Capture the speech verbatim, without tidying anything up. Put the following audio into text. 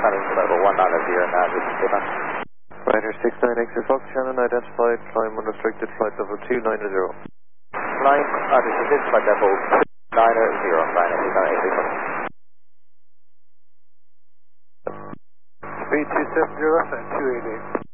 Huntington level one nine zero nine, this is Stefan. Ryder six nine X Fox, Shannon identified, climb unrestricted, flight level two nine zero. Climb unrestricted, flight level two nine zero, Ryder six nine X Fox. three two seven zero and two eight eight.